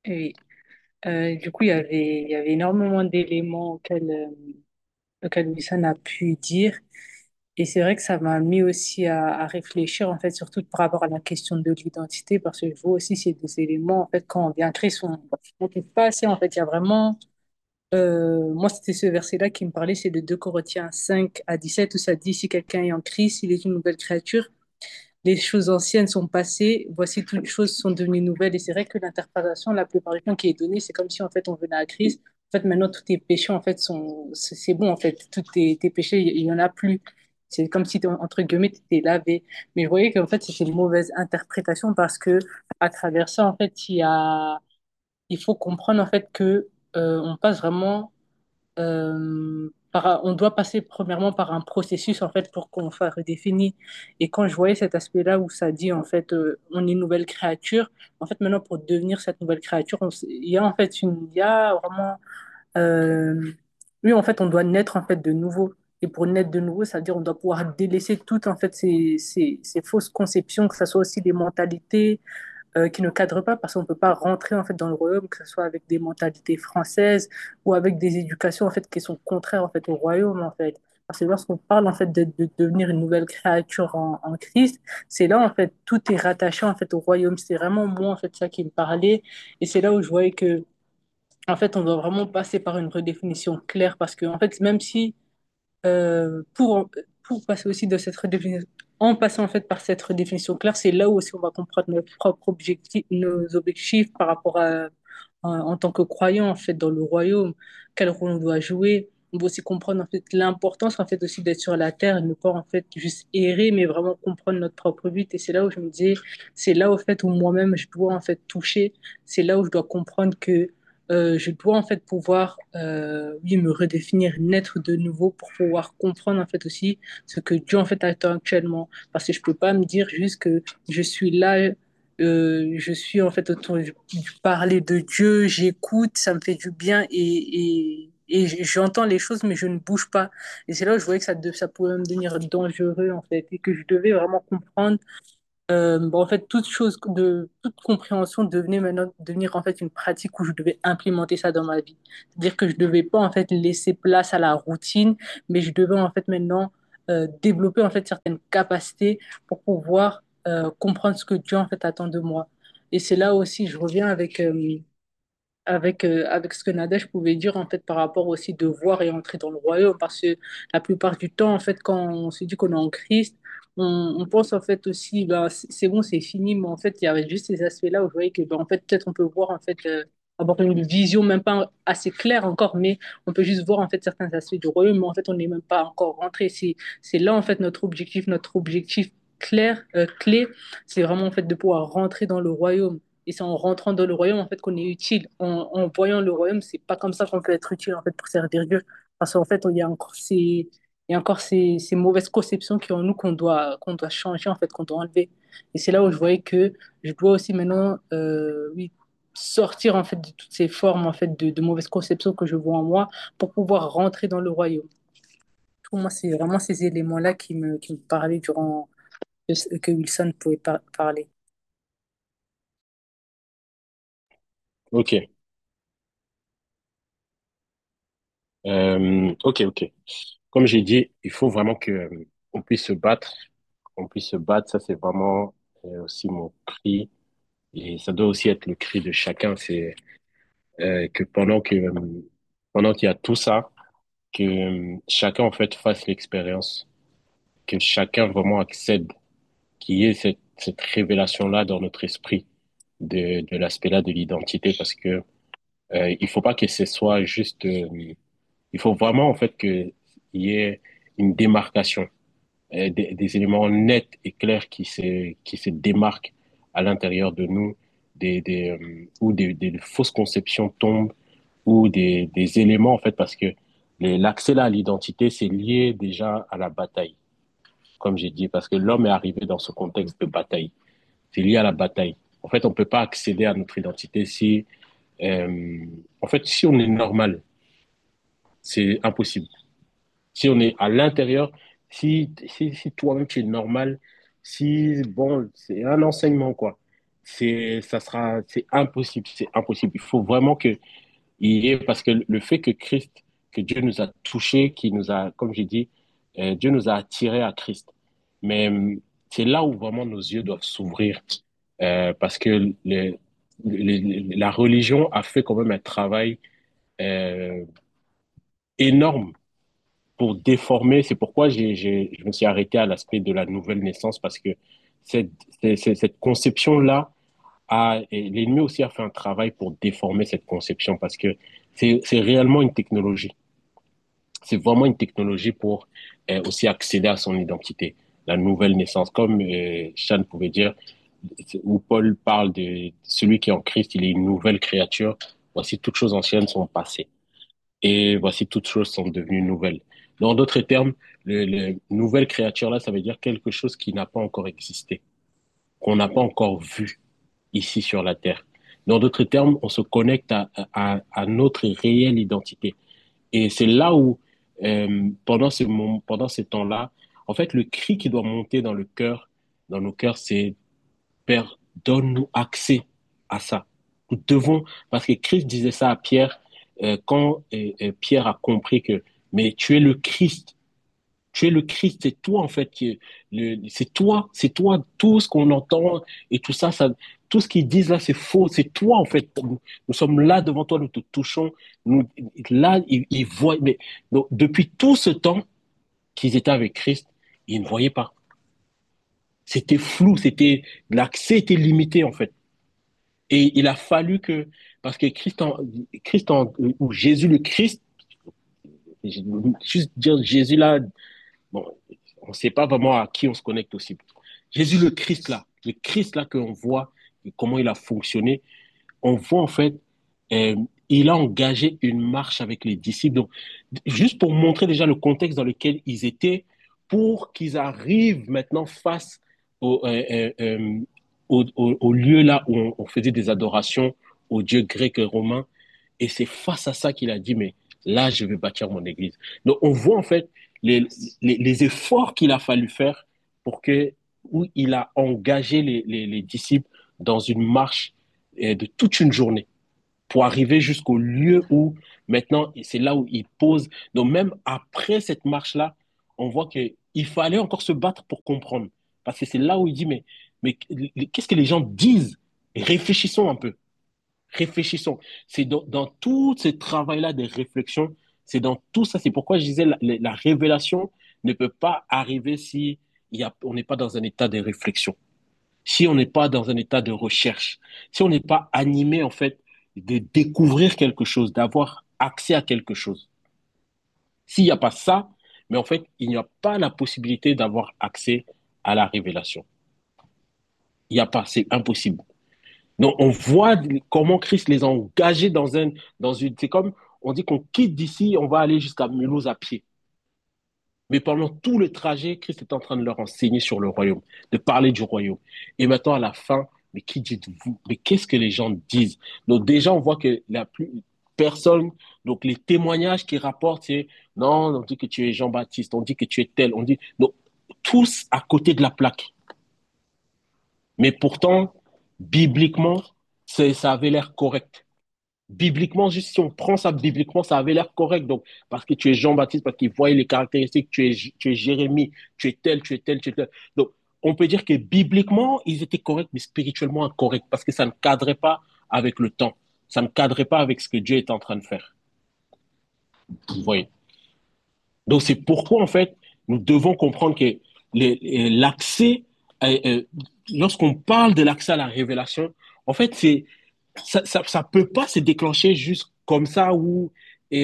Oui. Du coup, il y avait énormément d'éléments auxquels Wissam a pu dire. Et c'est vrai que ça m'a mis aussi à réfléchir, en fait, surtout par rapport à la question de l'identité, parce que je vois aussi c'est des éléments, en fait, quand on vient créer on ne trouve pas assez, en fait, il y a vraiment, moi, c'était ce verset-là qui me parlait, c'est de 2 Corinthiens 5 à 17 où ça dit, si quelqu'un est en Christ, il est une nouvelle créature. Les choses anciennes sont passées, voici toutes choses sont devenues nouvelles. Et c'est vrai que l'interprétation, la plupart du temps qui est donnée, c'est comme si en fait on venait à Christ. En fait, maintenant, tous tes péchés, en fait, c'est bon, en fait. Tous tes péchés, il y en a plus. C'est comme si, entre guillemets, tu étais lavé. Mais je voyais qu'en fait, c'était une mauvaise interprétation parce que, à travers ça, en fait, il faut comprendre, en fait, que, on passe vraiment on doit passer premièrement par un processus en fait pour qu'on soit redéfini. Et quand je voyais cet aspect-là où ça dit en fait on est une nouvelle créature, en fait maintenant pour devenir cette nouvelle créature, il y a en fait il y a vraiment euh, oui en fait on doit naître en fait de nouveau. Et pour naître de nouveau, ça veut dire on doit pouvoir délaisser toutes en fait ces fausses conceptions, que ce soit aussi des mentalités, qui ne cadrent pas parce qu'on ne peut pas rentrer en fait dans le royaume, que ce soit avec des mentalités françaises ou avec des éducations en fait qui sont contraires en fait au royaume en fait. Parce que lorsqu'on parle en fait de devenir une nouvelle créature en Christ, c'est là en fait tout est rattaché en fait au royaume. C'est vraiment moi en fait ça qui me parlait et c'est là où je voyais que en fait on doit vraiment passer par une redéfinition claire parce que en fait même si euh, pour, pour passer aussi de cette redéfinition, en passant en fait par cette redéfinition claire, c'est là où aussi on va comprendre notre propre objectif, nos objectifs par rapport en tant que croyant en fait dans le royaume, quel rôle on doit jouer. On doit aussi comprendre en fait l'importance en fait aussi d'être sur la terre et ne pas en fait juste errer, mais vraiment comprendre notre propre but. Et c'est là où je me disais, c'est là au fait où moi-même je dois en fait toucher, c'est là où je dois comprendre que je dois en fait pouvoir oui, me redéfinir, naître de nouveau pour pouvoir comprendre en fait aussi ce que Dieu en fait attend actuellement. Parce que je peux pas me dire juste que je suis là, je suis en fait autour du parler de Dieu, j'écoute, ça me fait du bien et j'entends les choses mais je ne bouge pas. Et c'est là où je voyais que ça pouvait me devenir dangereux en fait et que je devais vraiment comprendre en fait, toute compréhension devenait maintenant devenir en fait une pratique où je devais implémenter ça dans ma vie. C'est-à-dire que je devais pas en fait laisser place à la routine, mais je devais en fait maintenant développer en fait certaines capacités pour pouvoir comprendre ce que Dieu en fait attend de moi. Et c'est là aussi, je reviens avec ce que Nadège pouvait dire en fait par rapport aussi de voir et entrer dans le royaume parce que la plupart du temps en fait quand on se dit qu'on est en Christ on pense en fait aussi ben, c'est bon c'est fini mais en fait il y avait juste ces aspects-là où je voyais que ben, en fait peut-être on peut voir en fait avoir une vision même pas assez claire encore mais on peut juste voir en fait certains aspects du royaume mais en fait on n'est même pas encore rentré c'est là en fait notre objectif clair clé c'est vraiment en fait de pouvoir rentrer dans le royaume et c'est en rentrant dans le royaume, en fait, qu'on est utile. En voyant le royaume, c'est pas comme ça qu'on peut être utile, en fait, pour servir Dieu. Parce qu'en fait, il y a encore ces mauvaises conceptions qui ont en nous qu'on doit changer, en fait, qu'on doit enlever. Et c'est là où je voyais que je dois aussi maintenant, oui, sortir, en fait, de toutes ces formes, en fait, de mauvaises conceptions que je vois en moi pour pouvoir rentrer dans le royaume. Pour moi, c'est vraiment ces éléments-là qui me parlaient durant que Wilson pouvait parler. Ok. Ok. Comme j'ai dit, il faut vraiment que on puisse se battre, qu'on puisse se battre. Ça, c'est vraiment aussi mon cri. Et ça doit aussi être le cri de chacun. C'est que pendant qu'il y a tout ça, que chacun en fait fasse l'expérience, que chacun vraiment accède, qu'il y ait cette révélation-là dans notre esprit de l'aspect-là de l'identité, parce que il faut pas que ce soit juste il faut vraiment, en fait, qu'il y ait une démarcation, des éléments nets et clairs qui se démarquent à l'intérieur de nous, où des fausses conceptions tombent, ou des éléments, en fait, parce que l'accès là à l'identité, c'est lié déjà à la bataille, comme j'ai dit, parce que l'homme est arrivé dans ce contexte de bataille. C'est lié à la bataille. En fait, on peut pas accéder à notre identité si, euh, en fait, si on est normal, c'est impossible. Si on est à l'intérieur, si toi-même tu es normal, si, bon, c'est un enseignement, quoi. c'est impossible, c'est impossible. Il faut vraiment que il y ait, parce que le fait que Christ, que Dieu nous a touchés, qui nous a, comme j'ai dit, Dieu nous a attirés à Christ. Mais c'est là où vraiment nos yeux doivent s'ouvrir, parce que la religion a fait quand même un travail euh, énorme pour déformer. C'est pourquoi je me suis arrêté à l'aspect de la nouvelle naissance, parce que cette, cette conception-là, et l'ennemi aussi a fait un travail pour déformer cette conception, parce que c'est réellement une technologie. C'est vraiment une technologie pour aussi accéder à son identité, la nouvelle naissance. Comme Chan pouvait dire, où Paul parle de celui qui est en Christ, il est une nouvelle créature. Voici toutes choses anciennes sont passées. Et voici toutes choses sont devenues nouvelles. Dans d'autres termes, le nouvelle créature là, ça veut dire quelque chose qui n'a pas encore existé, qu'on n'a pas encore vu ici sur la terre. Dans d'autres termes, on se connecte à notre réelle identité. Et c'est là où, pendant ce moment, pendant ce temps-là, en fait, le cri qui doit monter dans le cœur, dans nos cœurs, c'est Père, donne-nous accès à ça. Nous devons, parce que Christ disait ça à Pierre, quand Pierre a compris que, mais tu es le Christ, tu es le Christ, c'est toi en fait c'est toi, tout ce qu'on entend et tout ça, tout ce qu'ils disent là, c'est faux, c'est toi en fait. Nous sommes là devant toi, nous te touchons, nous, là, ils voient, mais donc, depuis tout ce temps qu'ils étaient avec Christ, ils ne voyaient pas. C'était flou, l'accès était limité en fait. Et il a fallu que, parce que ou Jésus le Christ, juste dire Jésus là, bon, on ne sait pas vraiment à qui on se connecte aussi. Jésus le Christ là qu'on voit, comment il a fonctionné, on voit en fait, euh, il a engagé une marche avec les disciples. Donc, juste pour montrer déjà le contexte dans lequel ils étaient, pour qu'ils arrivent maintenant face au, au lieu là où on faisait des adorations aux dieux grecs et romains. Et c'est face à ça qu'il a dit, mais là, je vais bâtir mon église. Donc, on voit en fait les, les efforts qu'il a fallu faire pour que, où il a engagé les disciples dans une marche de toute une journée pour arriver jusqu'au lieu où maintenant, c'est là où il pose. Donc, même après cette marche-là, on voit qu'il fallait encore se battre pour comprendre. Parce que c'est là où il dit, mais qu'est-ce que les gens disent? Réfléchissons un peu. Réfléchissons. C'est dans tout ce travail-là de réflexion, c'est dans tout ça. C'est pourquoi je disais la révélation ne peut pas arriver si on n'est pas dans un état de réflexion, si on n'est pas dans un état de recherche, si on n'est pas animé en fait de découvrir quelque chose, d'avoir accès à quelque chose. S'il n'y a pas ça, mais en fait, il n'y a pas la possibilité d'avoir accès à la révélation. Il n'y a pas, c'est impossible. Donc, on voit comment Christ les a engagés dans une, c'est comme, on dit qu'on quitte d'ici, on va aller jusqu'à Mulhouse à pied. Mais pendant tout le trajet, Christ est en train de leur enseigner sur le royaume, de parler du royaume. Et maintenant, à la fin, mais qui dites-vous? Mais qu'est-ce que les gens disent? Donc, déjà, on voit que la plus personne, donc les témoignages qui rapportent, c'est non, on dit que tu es Jean-Baptiste, on dit que tu es tel, on dit, donc, tous à côté de la plaque. Mais pourtant, bibliquement, ça avait l'air correct. Bibliquement, juste si on prend ça bibliquement, ça avait l'air correct. Donc, parce que tu es Jean-Baptiste, parce qu'il voyait les caractéristiques, tu es Jérémie, tu es tel, tu es tel, tu es tel. Donc, on peut dire que bibliquement, ils étaient corrects, mais spirituellement incorrects, parce que ça ne cadrait pas avec le temps. Ça ne cadrait pas avec ce que Dieu est en train de faire. Vous voyez. Donc, c'est pourquoi, en fait, nous devons comprendre que l'accès, euh, euh, lorsqu'on parle de l'accès à la révélation, en fait, ça peut pas se déclencher juste comme ça où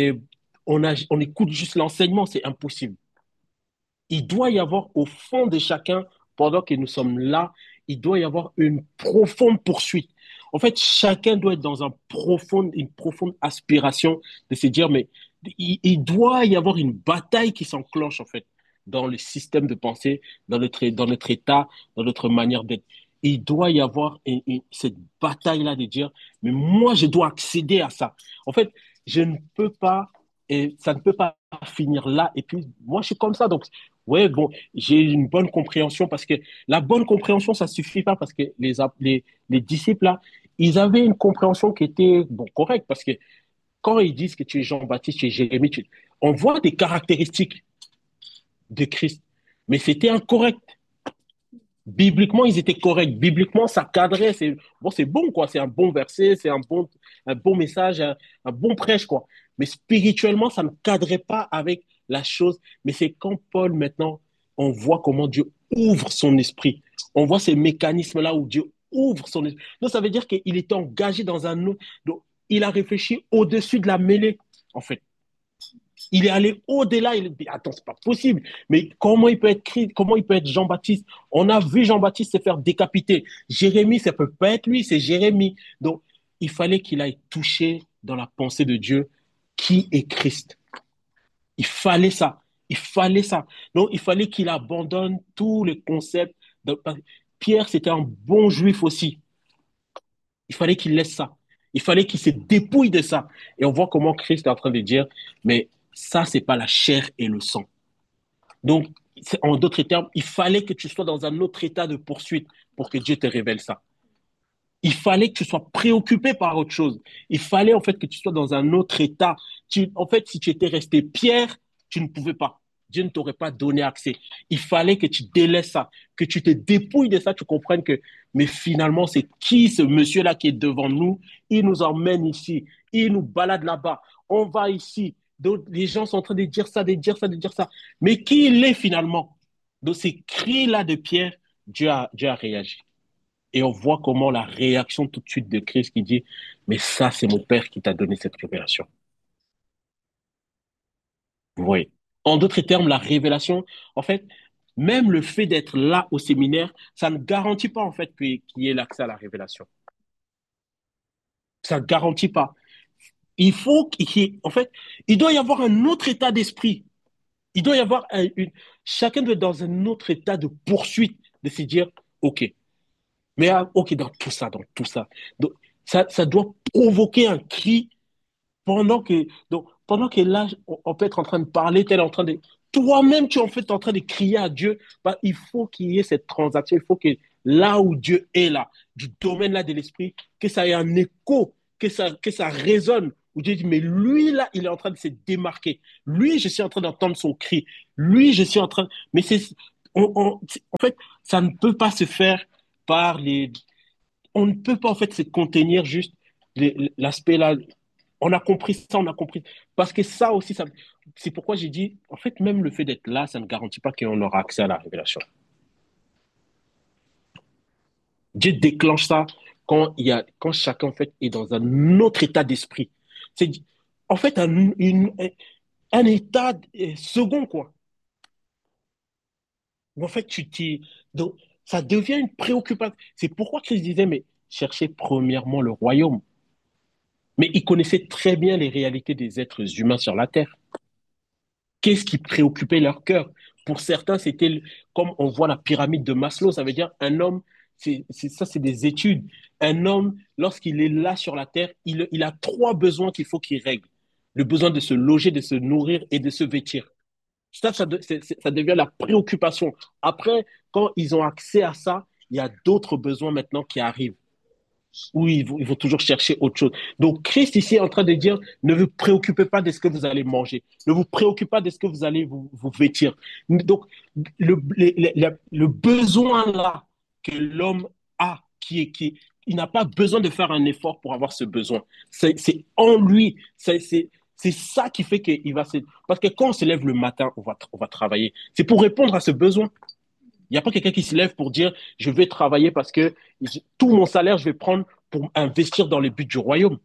on écoute juste l'enseignement, c'est impossible. Il doit y avoir au fond de chacun, pendant que nous sommes là, il doit y avoir une profonde poursuite. En fait, chacun doit être dans une profonde aspiration de se dire, mais il doit y avoir une bataille qui s'enclenche, en fait, dans le système de pensée, dans notre état, dans notre manière d'être. Il doit y avoir cette bataille-là de dire, mais moi, je dois accéder à ça. En fait, je ne peux pas, et ça ne peut pas finir là. Et puis, moi, je suis comme ça. Donc, Ouais, bon, j'ai une bonne compréhension parce que la bonne compréhension, ça suffit pas parce que les disciples là, ils avaient une compréhension qui était bon, correcte parce que quand ils disent que tu es Jean-Baptiste, tu es Jérémie, on voit des caractéristiques de Christ, mais c'était incorrect. Bibliquement, ils étaient corrects. Bibliquement, ça cadrait. C'est bon, quoi. C'est un bon verset, c'est un bon message, un bon prêche, quoi. Mais spirituellement, ça ne cadrait pas avec la chose. Mais c'est quand Paul, maintenant, on voit comment Dieu ouvre son esprit. On voit ces mécanismes-là où Dieu ouvre son esprit. Donc, ça veut dire qu'il était engagé dans un autre. Donc, il a réfléchi au-dessus de la mêlée, en fait. Il est allé au-delà. Il dit, attends, c'est pas possible. Mais comment il peut être Christ? Comment il peut être Jean-Baptiste? On a vu Jean-Baptiste se faire décapiter. Jérémie, ça peut pas être lui, c'est Jérémie. Donc, il fallait qu'il aille toucher dans la pensée de Dieu qui est Christ. Il fallait ça. Il fallait ça. Donc, il fallait qu'il abandonne tous les concepts. De... Pierre, c'était un bon juif aussi. Il fallait qu'il laisse ça. Il fallait qu'il se dépouille de ça. Et on voit comment Christ est en train de dire, mais ça, c'est pas la chair et le sang. Donc, en d'autres termes, il fallait que tu sois dans un autre état de poursuite pour que Dieu te révèle ça. Il fallait que tu sois préoccupé par autre chose. Il fallait en fait que tu sois dans un autre état. En fait, si tu étais resté Pierre, tu ne pouvais pas. Dieu ne t'aurait pas donné accès. Il fallait que tu délaisses ça, que tu te dépouilles de ça, tu comprennes que, mais finalement, c'est qui ce monsieur-là qui est devant nous? Il nous emmène ici, il nous balade là-bas, on va ici. Donc, les gens sont en train de dire ça, de dire ça, de dire ça. Mais qui il est finalement? Donc, ces cris-là de Pierre, Dieu a réagi. Et on voit comment la réaction tout de suite de Christ qui dit, mais ça, c'est mon Père qui t'a donné cette révélation. Oui. En d'autres termes, la révélation, en fait, même le fait d'être là au séminaire, ça ne garantit pas en fait qu'il y ait l'accès à la révélation. Ça ne garantit pas. Il faut en fait, il doit y avoir un autre état d'esprit. Il doit y avoir chacun doit être dans un autre état de poursuite, de se dire, OK, mais OK, dans tout ça. Donc, ça doit provoquer un cri pendant que là, on peut être en train de parler, tel en train de. Toi-même, tu es en fait en train de crier à Dieu. Bah, il faut qu'il y ait cette transaction. Il faut que là où Dieu est là, du domaine là de l'esprit, que ça ait un écho, que ça résonne. Où Dieu dit, mais lui là, il est en train de se démarquer. Lui, je suis en train d'entendre son cri. Lui, je suis en train. Mais en fait, ça ne peut pas se faire par les. On ne peut pas en fait se contenir juste l'aspect là, on a compris ça, on a compris. Parce que ça aussi, c'est pourquoi j'ai dit, en fait, même le fait d'être là, ça ne garantit pas qu'on aura accès à la révélation. Dieu déclenche ça quand chacun, en fait, est dans un autre état d'esprit. C'est, en fait, un état second, quoi. Où, en fait, donc, ça devient une préoccupation. C'est pourquoi Christ disait, mais cherchez premièrement le royaume. Mais il connaissait très bien les réalités des êtres humains sur la terre. Qu'est-ce qui préoccupait leur cœur? Pour certains, c'était comme on voit la pyramide de Maslow, ça veut dire un homme, ça c'est des études. Un homme, lorsqu'il est là sur la terre, il a trois besoins qu'il faut qu'il règle. Le besoin de se loger, de se nourrir et de se vêtir. Ça devient la préoccupation. Après, quand ils ont accès à ça, il y a d'autres besoins maintenant qui arrivent où ils vont toujours chercher autre chose. Donc, Christ ici est en train de dire, ne vous préoccupez pas de ce que vous allez manger, ne vous préoccupez pas de ce que vous allez vous vêtir. Donc, le besoin là que l'homme a, il n'a pas besoin de faire un effort pour avoir ce besoin. C'est en lui. C'est ça qui fait qu'il va se. Parce que quand on se lève le matin, on va travailler. C'est pour répondre à ce besoin. Il n'y a pas quelqu'un qui se lève pour dire je vais travailler parce que tout mon salaire, je vais prendre pour investir dans le but du royaume.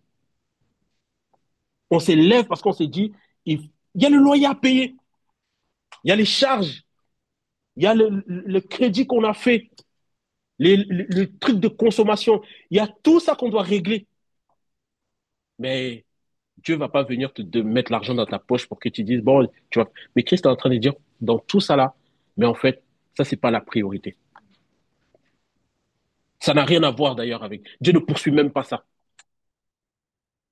On se lève parce qu'on s'est dit il y a le loyer à payer, il y a les charges, il y a le crédit qu'on a fait, le truc de consommation. Il y a tout ça qu'on doit régler. Mais Dieu ne va pas venir te mettre l'argent dans ta poche pour que tu dises bon, tu vois. Mais Christ est en train de dire dans tout ça là, mais en fait, ça, c'est pas la priorité. Ça n'a rien à voir d'ailleurs avec. Dieu ne poursuit même pas ça.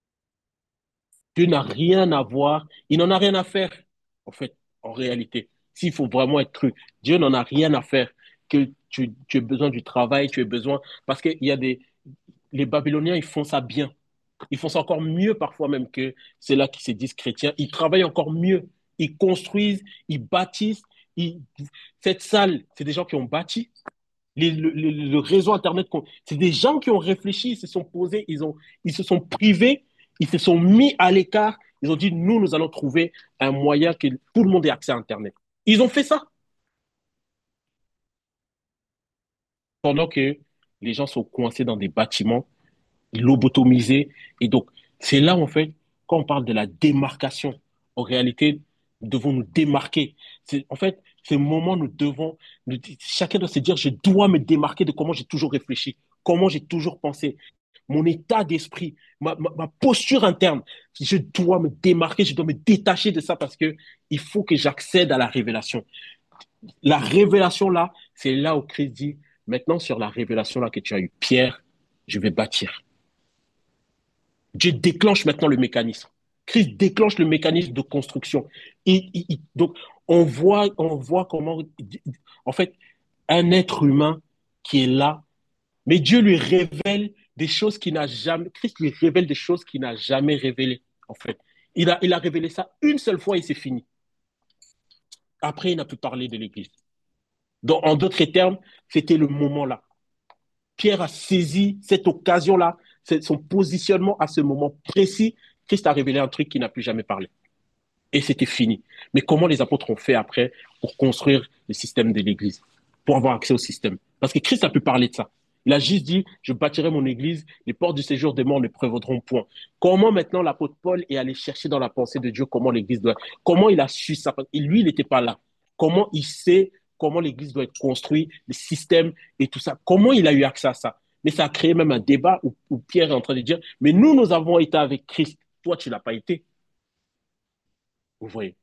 Dieu n'a rien à voir, il n'en a rien à faire, en fait, en réalité. s'il faut vraiment être cru, Dieu n'en a rien à faire que tu aies besoin du travail, tu aies besoin, parce qu'il y a les Babyloniens, ils font ça bien. Ils font ça encore mieux parfois même que ceux-là qui se disent chrétiens. Ils travaillent encore mieux. Ils construisent, ils bâtissent. Ils... Cette salle, c'est des gens qui ont bâti. Le réseau Internet, c'est des gens qui ont réfléchi, ils se sont posés, ils se sont privés, ils se sont mis à l'écart. Ils ont dit, nous allons trouver un moyen que tout le monde ait accès à Internet. Ils ont fait ça pendant que les gens sont coincés dans des bâtiments lobotomisé. Et donc, c'est là, en fait, quand on parle de la démarcation, en réalité, nous devons nous démarquer. En fait, ce moment, chacun doit se dire, je dois me démarquer de comment j'ai toujours réfléchi, comment j'ai toujours pensé, mon état d'esprit, ma posture interne. Je dois me démarquer, je dois me détacher de ça parce que il faut que j'accède à la révélation. La révélation là, c'est là où Christ dit, maintenant sur la révélation là que tu as eu, Pierre, je vais bâtir. Dieu déclenche maintenant le mécanisme. Christ déclenche le mécanisme de construction. Donc, on voit comment, en fait, un être humain qui est là, mais Dieu lui révèle des choses qu'il n'a jamais, Christ lui révèle des choses qu'il n'a jamais révélées, en fait. Il a révélé ça une seule fois et c'est fini. Après, il n'a plus parlé de l'Église. Donc, en d'autres termes, c'était le moment là. Pierre a saisi cette occasion-là, son positionnement à ce moment précis. Christ a révélé un truc qu'il n'a plus jamais parlé. Et c'était fini. Mais comment les apôtres ont fait après pour construire le système de l'Église, pour avoir accès au système? Parce que Christ a pu parler de ça. Il a juste dit, je bâtirai mon Église, les portes du séjour des morts ne prévaudront point. Comment maintenant l'apôtre Paul est allé chercher dans la pensée de Dieu comment l'Église doit... Comment il a su ça? Et lui, il n'était pas là. Comment il sait comment l'Église doit être construite, le système et tout ça? Comment il a eu accès à ça? Mais ça a créé même un débat où Pierre est en train de dire, mais nous avons été avec Christ. Toi, tu ne l'as pas été. Vous voyez.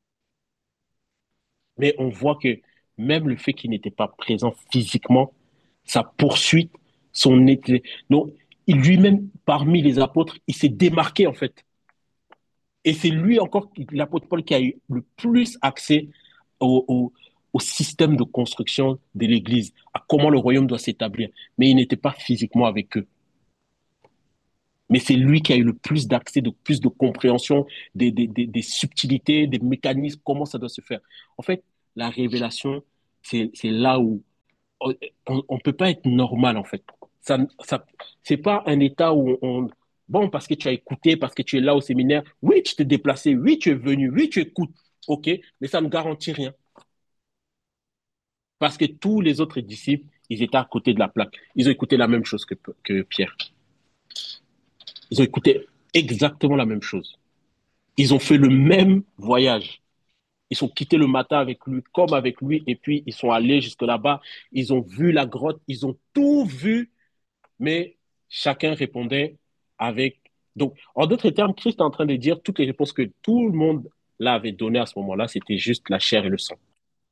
Mais on voit que même le fait qu'il n'était pas présent physiquement, sa poursuite, son été. Donc, lui-même, parmi les apôtres, il s'est démarqué en fait. Et c'est lui encore, l'apôtre Paul, qui a eu le plus accès au système de construction de l'Église, à comment le royaume doit s'établir. Mais il n'était pas physiquement avec eux. Mais c'est lui qui a eu le plus d'accès, de plus de compréhension des subtilités, des mécanismes, comment ça doit se faire. En fait, la révélation, c'est là où on ne peut pas être normal, en fait. C'est pas un état où bon, parce que tu as écouté, parce que tu es là au séminaire, oui, tu t'es déplacé, oui, tu es venu, oui, tu écoutes, ok, mais ça ne garantit rien. Parce que tous les autres disciples, ils étaient à côté de la plaque. Ils ont écouté la même chose que Pierre. Ils ont écouté exactement la même chose. Ils ont fait le même voyage. Ils sont quittés le matin avec lui, comme avec lui, et puis ils sont allés jusque là-bas. Ils ont vu la grotte, ils ont tout vu, mais chacun répondait avec. Donc, en d'autres termes, Christ est en train de dire toutes les réponses que tout le monde là avait données à ce moment-là, c'était juste la chair et le sang.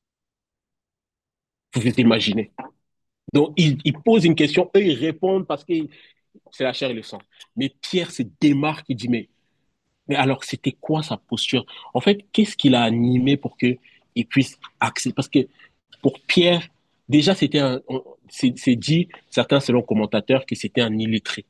Vous vous imaginez. Donc, il pose une question, eux, ils répondent parce que c'est la chair et le sang. Mais Pierre se démarque, il dit, mais alors, c'était quoi sa posture? En fait, qu'est-ce qu'il a animé pour qu'il puisse accéder? Parce que pour Pierre, déjà, c'est dit, certains selon commentateurs, que c'était un illettré.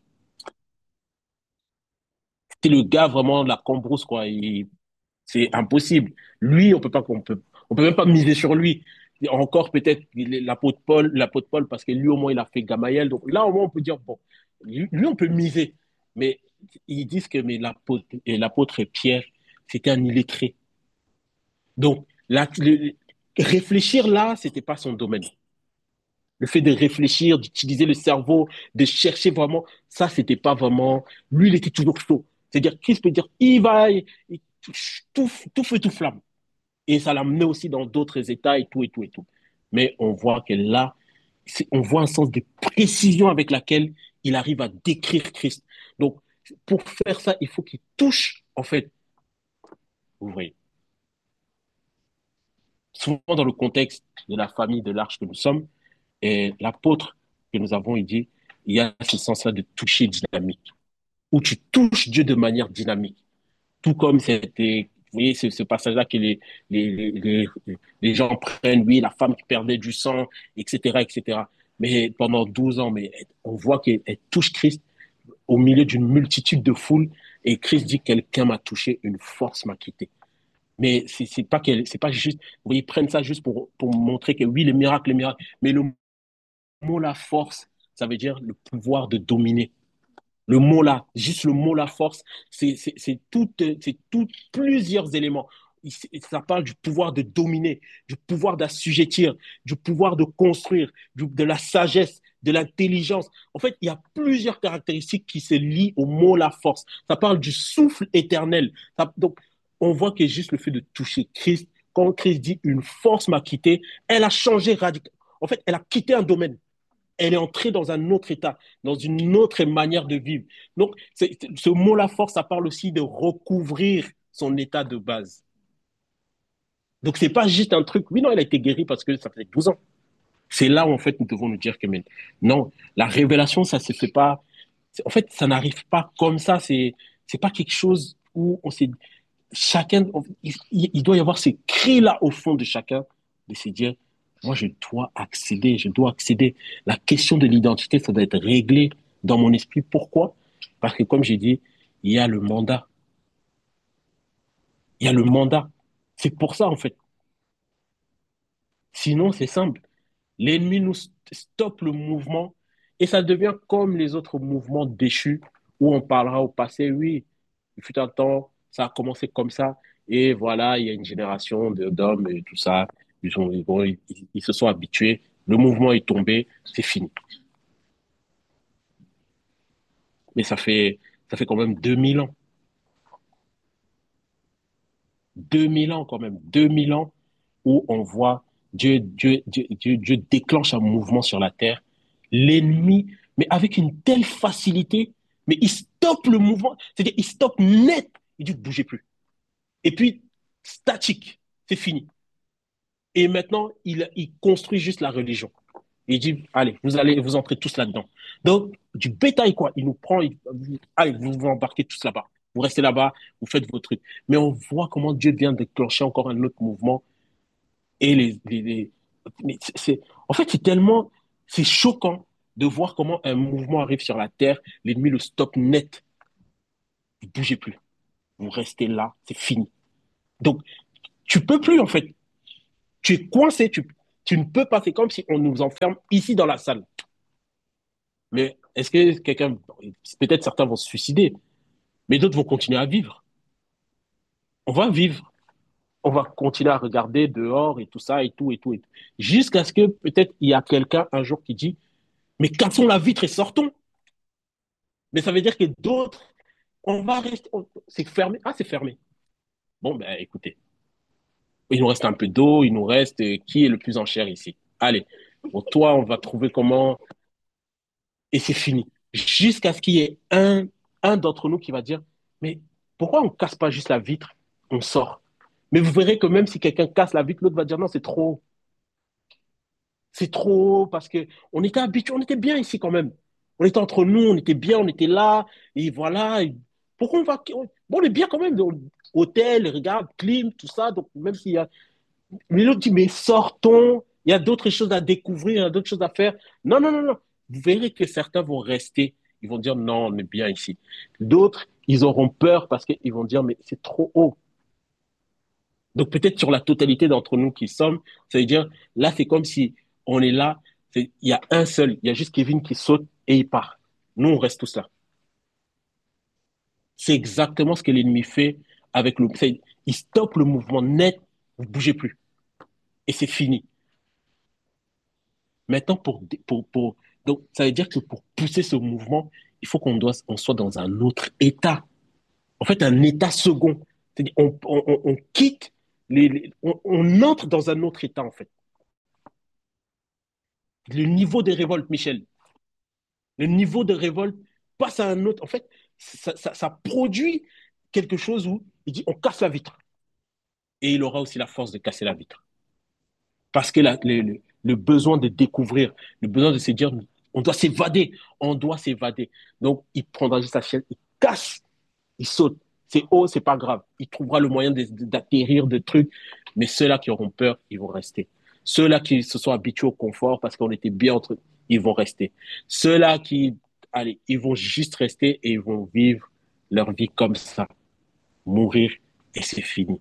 C'était le gars vraiment de la cambrousse, quoi. C'est impossible. Lui, on peut même pas miser sur lui. Et encore peut-être l'apôtre Paul, parce que lui, au moins, il a fait Gamaliel. Donc là, au moins, on peut dire, bon, lui on peut miser. Mais ils disent que mais l'apôtre Pierre, c'était un illettré. Donc, réfléchir là, c'était pas son domaine. Le fait de réfléchir, d'utiliser le cerveau, de chercher vraiment, ça, c'était pas vraiment. Lui, il était toujours chaud. C'est-à-dire, Christ peut dire, tout, tout feu, tout flamme. Et ça l'a mené aussi dans d'autres états et tout, et tout, et tout. Mais on voit que là, on voit un sens de précision avec laquelle il arrive à décrire Christ. Donc, pour faire ça, il faut qu'il touche, en fait, vous voyez, souvent dans le contexte de la famille de l'Arche que nous sommes, et l'apôtre que nous avons, il dit, il y a ce sens-là de toucher dynamique, où tu touches Dieu de manière dynamique. Tout comme voyez, ce passage-là que les gens prennent, oui, la femme qui perdait du sang, etc., etc. Mais pendant 12 ans, mais on voit qu'elle touche Christ au milieu d'une multitude de foules et Christ dit quelqu'un m'a touché, une force m'a quitté. Mais c'est pas juste, vous voyez, ils prennent ça juste pour montrer que oui, les miracles, mais le mot la force, ça veut dire le pouvoir de dominer. Le mot là, juste le mot la force, c'est tout plusieurs éléments. Ça parle du pouvoir de dominer, du pouvoir d'assujettir, du pouvoir de construire, de la sagesse, de l'intelligence. En fait, il y a plusieurs caractéristiques qui se lient au mot la force. Ça parle du souffle éternel. Donc, on voit que juste le fait de toucher Christ, quand Christ dit une force m'a quitté, elle a changé radicalement. En fait, elle a quitté un domaine, elle est entrée dans un autre état, dans une autre manière de vivre. Donc, ce mot-là, force, ça parle aussi de recouvrir son état de base. Donc, c'est pas juste un truc, oui, non, elle a été guérie parce que ça fait 12 ans. C'est là où, en fait, nous devons nous dire que, mais, non, la révélation, ça se fait pas, en fait, ça n'arrive pas comme ça. C'est pas quelque chose où on s'est, chacun, il doit y avoir ces cris-là au fond de chacun, de se dire, moi, je dois accéder. La question de l'identité, ça doit être réglé dans mon esprit. Pourquoi? Parce que, comme j'ai dit, il y a le mandat. Il y a le mandat. C'est pour ça, en fait. Sinon, c'est simple. L'ennemi nous stoppe le mouvement et ça devient comme les autres mouvements déchus où on parlera au passé, oui, il fut un temps, ça a commencé comme ça et voilà, il y a une génération d'hommes et tout ça, ils se sont habitués, le mouvement est tombé, c'est fini. Mais ça fait quand même 2000 ans, 2000 ans quand même, 2000 ans où on voit Dieu déclenche un mouvement sur la terre. L'ennemi, mais avec une telle facilité, mais il stoppe le mouvement, c'est-à-dire il stoppe net. Il dit, bougez plus. Et puis, statique, c'est fini. Et maintenant, il construit juste la religion. Il dit, allez, vous allez vous entrez tous là-dedans. Donc, du bétail, quoi. Il nous prend, allez, vous vous embarquez tous là-bas. Vous restez là-bas, vous faites vos trucs. Mais on voit comment Dieu vient déclencher encore un autre mouvement. Et mais en fait, c'est choquant de voir comment un mouvement arrive sur la terre, l'ennemi le stoppe net. Vous ne bougez plus. Vous restez là, c'est fini. Donc, tu peux plus, en fait. Tu es coincé, tu ne peux pas. C'est comme si on nous enferme ici dans la salle. Mais est-ce que quelqu'un, peut-être certains vont se suicider, mais d'autres vont continuer à vivre. On va vivre. On va continuer à regarder dehors et tout ça et tout et tout et tout. Jusqu'à ce que peut-être il y a quelqu'un un jour qui dit, mais cassons la vitre et sortons. Mais ça veut dire que d'autres, on va rester, c'est fermé. Ah, c'est fermé. Bon, ben écoutez, il nous reste un peu d'eau, il nous reste qui est le plus en chair ici. Allez, bon, toi, on va trouver comment, et c'est fini. Jusqu'à ce qu'il y ait un d'entre nous qui va dire, mais pourquoi on casse pas juste la vitre, on sort. Mais vous verrez que même si quelqu'un casse la vitre, l'autre va dire non, c'est trop parce que on était habitués, on était bien ici quand même. On était entre nous, on était bien, on était là, et voilà. Et pourquoi on va. Bon, on est bien quand même. Donc, hôtel, regarde, clim, tout ça. Donc, même s'il y a. Mais l'autre dit, mais sortons, il y a d'autres choses à découvrir, il y a d'autres choses à faire. Non, non, non, non. Vous verrez que certains vont rester. Ils vont dire, non, on est bien ici. D'autres, ils auront peur parce qu'ils vont dire, mais c'est trop haut. Donc peut-être sur la totalité d'entre nous qui sommes, ça veut dire, là, c'est comme si on est là, il y a un seul, il y a juste Kevin qui saute et il part. Nous, on reste tous là. C'est exactement ce que l'ennemi fait avec le... Il stoppe le mouvement net, vous ne bougez plus. Et c'est fini. Maintenant, donc, ça veut dire que pour pousser ce mouvement, il faut on soit dans un autre état. En fait, un état second. C'est-à-dire, on quitte, on entre dans un autre état, en fait. Le niveau de révolte, Michel, le niveau de révolte passe à un autre. En fait, ça produit quelque chose où il dit on casse la vitre. Et il aura aussi la force de casser la vitre. Parce que le besoin de découvrir, le besoin de se dire on doit s'évader, on doit s'évader. Donc, il prendra juste sa chaise, il casse, il saute. c'est haut, c'est pas grave. Il trouvera le moyen d'atterrir de trucs. Mais ceux-là qui auront peur, ils vont rester. Ceux-là qui se sont habitués au confort parce qu'on était bien entre eux, ils vont rester. Ceux-là qui, allez, ils vont juste rester et ils vont vivre leur vie comme ça, mourir et c'est fini.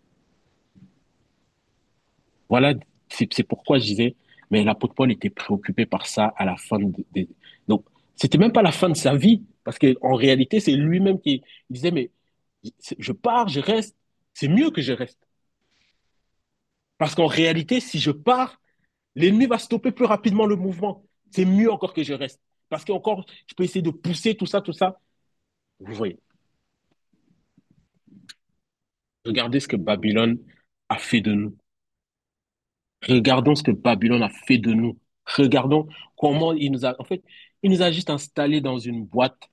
Voilà, c'est pourquoi je disais, mais l'apôtre Paul était préoccupé par ça à la fin donc, c'était même pas la fin de sa vie, parce qu'en réalité, c'est lui-même qui il disait, mais je pars, je reste, c'est mieux que je reste. Parce qu'en réalité, si je pars, l'ennemi va stopper plus rapidement le mouvement. C'est mieux encore que je reste. Parce qu'encore, je peux essayer de pousser tout ça, tout ça. Vous voyez, regardez ce que Babylone a fait de nous. Regardons ce que Babylone a fait de nous. Regardons comment il nous a, en fait, il nous a juste installés dans une boîte,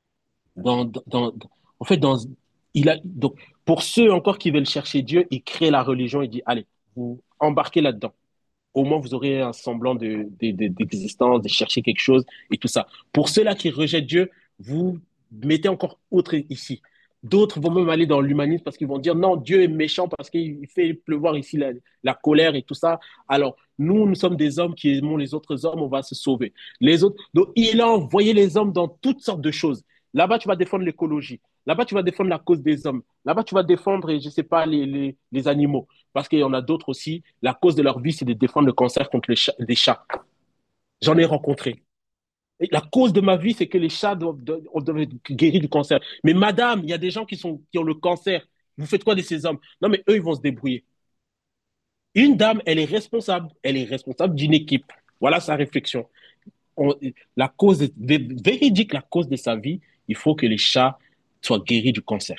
en fait, donc, pour ceux encore qui veulent chercher Dieu, il crée la religion, il dit, allez, vous embarquez là-dedans. Au moins, vous aurez un semblant d'existence, de chercher quelque chose et tout ça. Pour ceux-là qui rejettent Dieu, vous mettez encore autre ici. D'autres vont même aller dans l'humanisme parce qu'ils vont dire non, Dieu est méchant parce qu'il fait pleuvoir ici la colère et tout ça. Alors, nous sommes des hommes qui aimons les autres hommes, on va se sauver. Les autres, donc, il a envoyé les hommes dans toutes sortes de choses. Là-bas, tu vas défendre l'écologie. Là-bas, tu vas défendre la cause des hommes. Là-bas, tu vas défendre, je ne sais pas, les animaux. Parce qu'il y en a d'autres aussi, la cause de leur vie, c'est de défendre le cancer contre les chats. J'en ai rencontré. Et la cause de ma vie, c'est que les chats doivent être guéris du cancer. Mais madame, il y a des gens qui ont le cancer. Vous faites quoi de ces hommes? Non, mais eux, ils vont se débrouiller. Une dame, elle est responsable. Elle est responsable d'une équipe. Voilà sa réflexion. On, la cause véridique, la cause de sa vie, il faut que les chats soient guéris du cancer.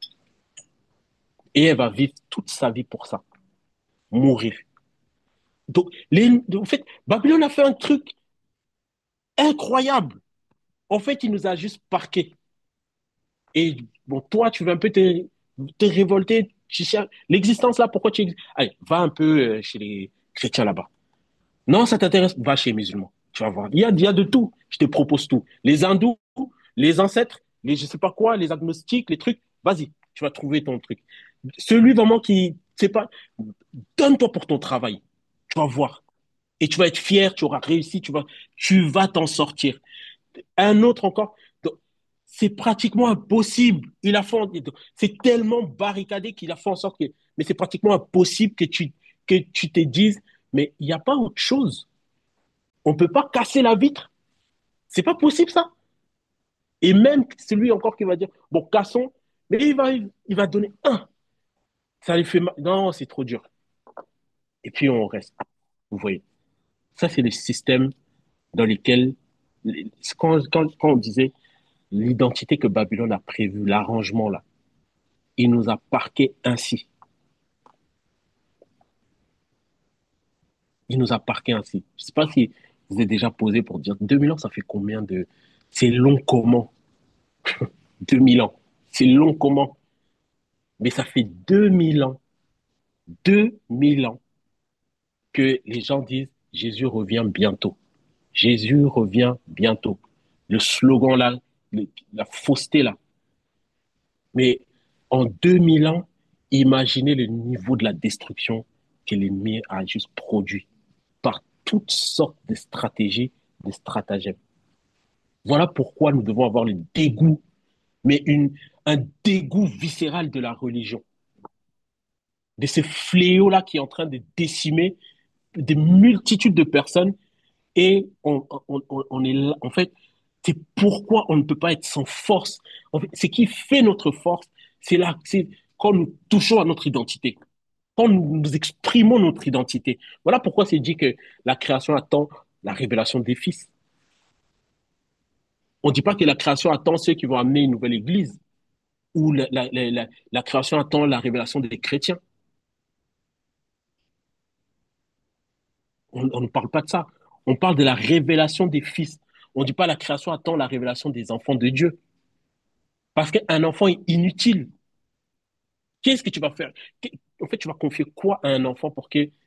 Et elle va vivre toute sa vie pour ça, mourir. Donc, en fait, Babylone a fait un truc incroyable. En fait, il nous a juste parqués. Et bon, toi, tu veux un peu te révolter. L'existence là, pourquoi tu existes? Allez, va un peu chez les chrétiens là-bas. Non, ça t'intéresse? Va chez les musulmans. Tu vas voir. Il y a de tout. Je te propose tout. Les hindous, les ancêtres, les je sais pas quoi, les agnostiques, les trucs. Vas-y, tu vas trouver ton truc. Celui vraiment qui, c'est pas, donne-toi pour ton travail. Tu vas voir. Et tu vas être fier, tu auras réussi, tu vas t'en sortir. Un autre encore, c'est pratiquement impossible. C'est tellement barricadé qu'il a fait en sorte que, mais c'est pratiquement impossible que tu te dises, mais il n'y a pas autre chose. On ne peut pas casser la vitre. C'est pas possible ça. Et même celui encore qui va dire, bon, cassons, mais il va donner un. Ça lui fait mal. Non, c'est trop dur. Et puis on reste. Vous voyez. Ça, c'est le système dans lequel, quand on disait l'identité que Babylone a prévue, l'arrangement là, il nous a parqués ainsi. Il nous a parqués ainsi. Je ne sais pas si vous êtes déjà posé pour dire 2000 ans, ça fait combien de. C'est long comment? 2000 ans. C'est long comment? Mais ça fait 2000 ans, 2000 ans que les gens disent Jésus revient bientôt. Jésus revient bientôt. Le slogan là, la fausseté là. Mais en 2000 ans, imaginez le niveau de la destruction que l'ennemi a juste produit par toutes sortes de stratégies, de stratagèmes. Voilà pourquoi nous devons avoir le dégoût, mais un dégoût viscéral de la religion, de ce fléau-là qui est en train de décimer des multitudes de personnes. Et on est là, en fait, c'est pourquoi on ne peut pas être sans force. En fait, ce qui fait notre force, c'est quand nous touchons à notre identité, quand nous exprimons notre identité. Voilà pourquoi c'est dit que la création attend la révélation des fils. On ne dit pas que la création attend ceux qui vont amener une nouvelle église ou la création attend la révélation des chrétiens. On ne parle pas de ça. On parle de la révélation des fils. On ne dit pas la création attend la révélation des enfants de Dieu. Parce qu'un enfant est inutile. Qu'est-ce que tu vas faire? En fait, tu vas confier quoi à un enfant pour que,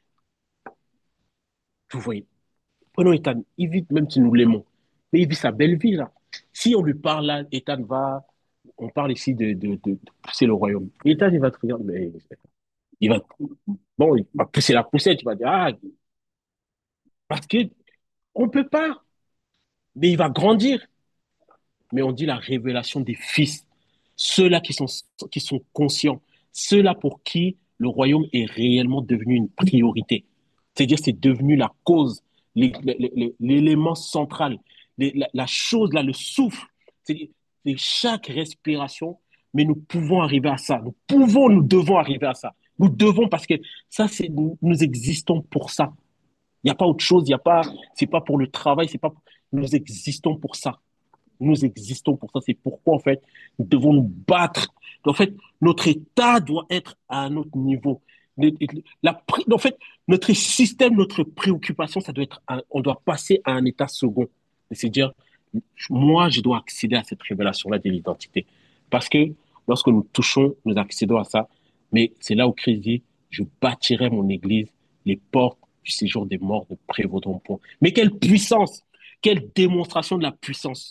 vous voyez, prenons Ethan, il vit, même si nous l'aimons, mais il vit sa belle vie là. Si on lui parle là, Ethan va, on parle ici de pousser le royaume. L'État, il va te regarder, mais il va, bon, il va pousser la poussette, il va dire, ah, parce que on peut pas, mais il va grandir. Mais on dit la révélation des fils, ceux-là qui sont conscients, ceux-là pour qui le royaume est réellement devenu une priorité. C'est-à-dire, c'est devenu la cause, l'élément central, la chose là, le souffle. C'est chaque respiration, mais nous pouvons arriver à ça. Nous pouvons, nous devons arriver à ça. Nous devons parce que ça, c'est nous existons pour ça. Il n'y a pas autre chose. Il y a pas, c'est pas pour le travail. C'est pas. Nous existons pour ça. Nous existons pour ça. C'est pourquoi, en fait, nous devons nous battre. En fait, notre État doit être à un autre niveau. En fait, notre système, notre préoccupation, ça doit être, on doit passer à un état second. C'est-à-dire, moi, je dois accéder à cette révélation-là de l'identité. Parce que lorsque nous touchons, nous accédons à ça. Mais c'est là où Christ dit, je bâtirai mon église, les portes du séjour des morts ne prévaudront point. Mais quelle puissance! Quelle démonstration de la puissance!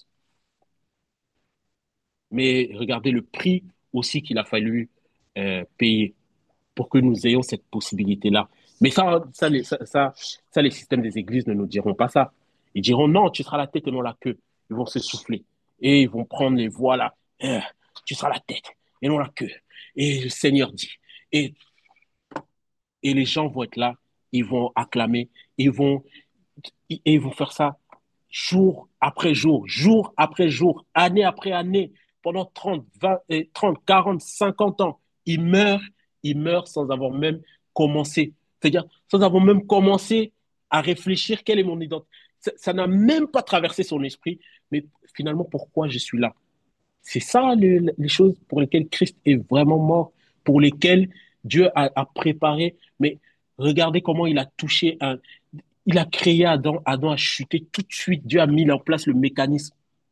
Mais regardez le prix aussi qu'il a fallu payer pour que nous ayons cette possibilité-là. Mais ça, les systèmes des églises ne nous diront pas ça. Ils diront non, tu seras la tête et non la queue. Ils vont se souffler et ils vont prendre les voix là. Tu seras la tête et non la queue. Et le Seigneur dit. Et, et les gens vont être là, ils vont acclamer, ils vont, et ils vont faire ça jour après jour, jour après jour, année après année, pendant 30, 20, 30, 40, 50 ans. Ils meurent sans avoir même commencé. C'est-à-dire, sans avoir même commencé à réfléchir quelle est mon identité. Ça n'a même pas traversé son esprit, mais finalement, pourquoi je suis là? C'est ça les choses pour lesquelles Christ est vraiment mort, pour lesquelles Dieu a préparé. Mais regardez comment il a touché il a créé Adam, Adam a chuté tout de suite. Dieu a mis en place le mécanisme.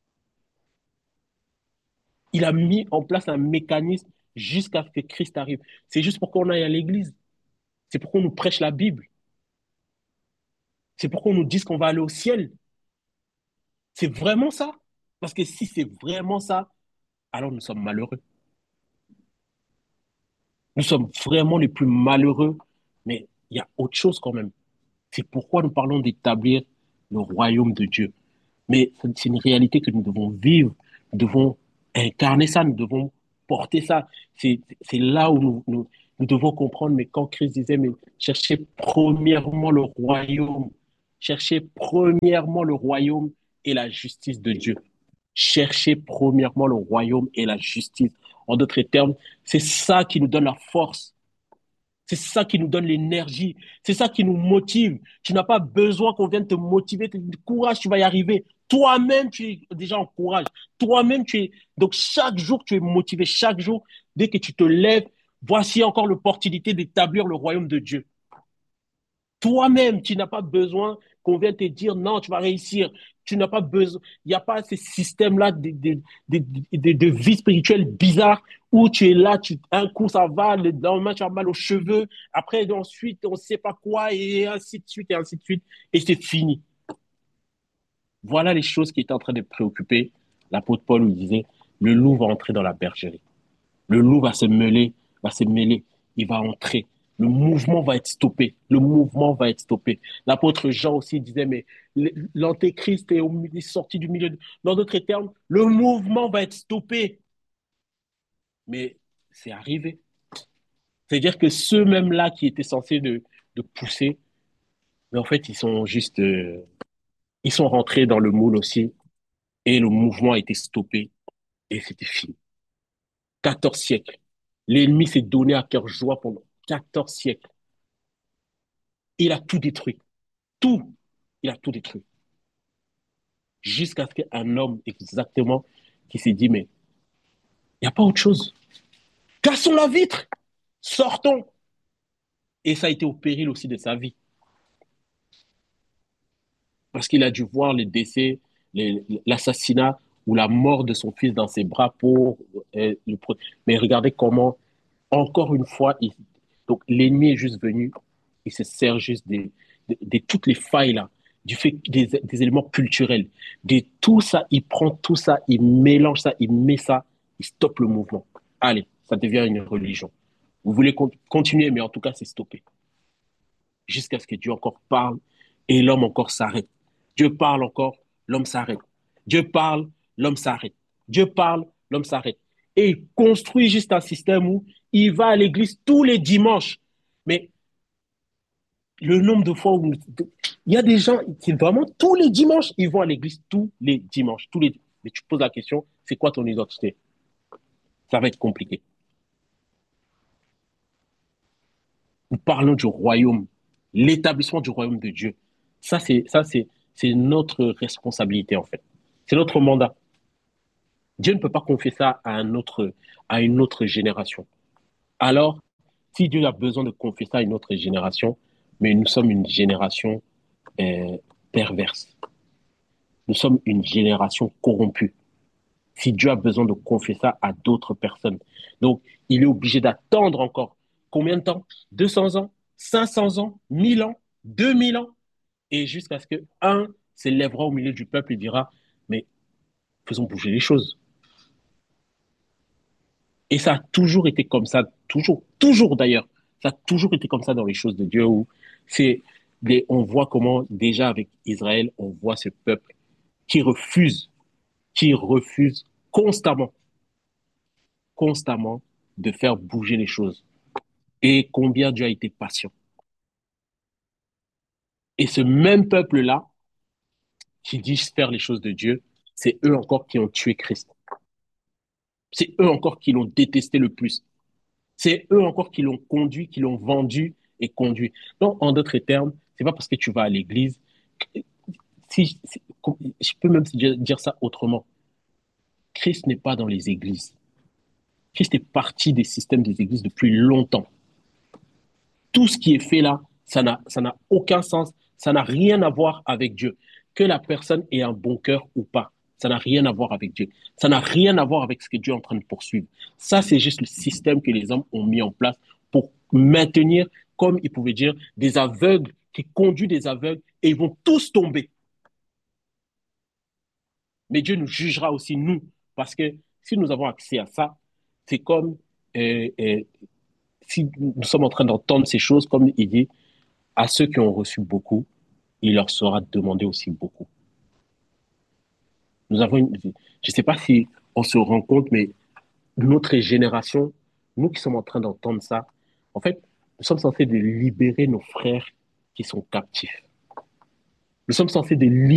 Il a mis en place un mécanisme jusqu'à ce que Christ arrive. C'est juste pour qu'on aille à l'église. C'est pour qu'on nous prêche la Bible. C'est pour qu'on nous dise qu'on va aller au ciel. C'est vraiment ça. Parce que si c'est vraiment ça, alors nous sommes malheureux. Nous sommes vraiment les plus malheureux. Mais il y a autre chose quand même. C'est pourquoi nous parlons d'établir le royaume de Dieu. Mais c'est une réalité que nous devons vivre, nous devons incarner ça, nous devons porter ça. C'est là où nous devons comprendre, mais quand Christ disait, mais cherchez premièrement le royaume, cherchez premièrement le royaume et la justice de Dieu. Cherchez premièrement le royaume et la justice. En d'autres termes, c'est ça qui nous donne la force. C'est ça qui nous donne l'énergie. C'est ça qui nous motive. Tu n'as pas besoin qu'on vienne te motiver. Courage, tu vas y arriver. Toi-même, tu es déjà en courage. Toi-même, tu es. Donc, chaque jour, tu es motivé. Chaque jour, dès que tu te lèves, voici encore l'opportunité d'établir le royaume de Dieu. Toi-même, tu n'as pas besoin qu'on vienne te dire non, tu vas réussir. Tu n'as pas besoin. Il n'y a pas ces systèmes-là de vie spirituelle bizarre où tu es là, un coup ça va, le lendemain tu as mal aux cheveux, après ensuite on ne sait pas quoi, et ainsi de suite, et ainsi de suite, et c'est fini. Voilà les choses qui étaient en train de préoccuper l'apôtre Paul où il disait le loup va entrer dans la bergerie. Le loup va se mêler, il va entrer. Le mouvement va être stoppé. Le mouvement va être stoppé. L'apôtre Jean aussi disait, mais l'antéchrist est sorti du milieu. Dans d'autres termes, le mouvement va être stoppé. Mais c'est arrivé. C'est-à-dire que ceux mêmes-là qui étaient censés de pousser, mais en fait, ils sont juste, ils sont rentrés dans le moule aussi et le mouvement a été stoppé et c'était fini. 14 siècles. L'ennemi s'est donné à cœur joie pendant 14 siècles. Il a tout détruit. Tout. Il a tout détruit. Jusqu'à ce qu'un homme exactement qui s'est dit, mais il n'y a pas autre chose. Cassons la vitre. Sortons. Et ça a été au péril aussi de sa vie. Parce qu'il a dû voir le décès, l'assassinat ou la mort de son fils dans ses bras pour le mais regardez comment, encore une fois, donc l'ennemi est juste venu, il se sert juste de toutes les failles là, du fait des éléments culturels, de tout ça, il prend tout ça, il mélange ça, il met ça Ils stoppent le mouvement. Allez, ça devient une religion. Vous voulez continuer, mais en tout cas, c'est stoppé. Jusqu'à ce que Dieu encore parle et l'homme encore s'arrête. Dieu parle encore, l'homme s'arrête. Dieu parle, l'homme s'arrête. Dieu parle, l'homme s'arrête. Et il construit juste un système où il va à l'église tous les dimanches. Mais le nombre de fois où il y a des gens qui vraiment tous les dimanches, ils vont à l'église tous les dimanches. Mais tu poses la question, c'est quoi ton identité? Ça va être compliqué. Nous parlons du royaume, l'établissement du royaume de Dieu. C'est notre responsabilité, en fait. C'est notre mandat. Dieu ne peut pas confier ça à une autre génération. Alors, si Dieu a besoin de confier ça à une autre génération, mais nous sommes une génération euh, perverse. Nous sommes une génération corrompue. Si Dieu a besoin de confier ça à d'autres personnes. Donc, il est obligé d'attendre encore combien de temps? 200 ans, 500 ans, 1000 ans, 2000 ans, et jusqu'à ce que un s'élèvera au milieu du peuple et dira, mais faisons bouger les choses. Et ça a toujours été comme ça, toujours, toujours d'ailleurs. Ça a toujours été comme ça dans les choses de Dieu où c'est on voit comment déjà avec Israël, on voit ce peuple qui qui refuse constamment, constamment de faire bouger les choses. Et combien Dieu a été patient. Et ce même peuple-là, qui dit faire les choses de Dieu, c'est eux encore qui ont tué Christ. C'est eux encore qui l'ont détesté le plus. C'est eux encore qui l'ont conduit, qui l'ont vendu et conduit. Donc, en d'autres termes, c'est pas parce que tu vas à l'église. Si, je peux même dire ça autrement. Christ n'est pas dans les églises. Christ est parti des systèmes des églises depuis longtemps. Tout ce qui est fait là, ça n'a aucun sens, ça n'a rien à voir avec Dieu. Que la personne ait un bon cœur ou pas, ça n'a rien à voir avec Dieu. Ça n'a rien à voir avec ce que Dieu est en train de poursuivre. Ça, c'est juste le système que les hommes ont mis en place pour maintenir, comme ils pouvaient dire, des aveugles qui conduisent des aveugles et ils vont tous tomber. Mais Dieu nous jugera aussi, nous, parce que si nous avons accès à ça, c'est comme si nous sommes en train d'entendre ces choses, comme il dit, à ceux qui ont reçu beaucoup, il leur sera demandé aussi beaucoup. Je ne sais pas si on se rend compte, mais notre génération, nous qui sommes en train d'entendre ça, en fait, nous sommes censés de libérer nos frères qui sont captifs. Nous sommes censés de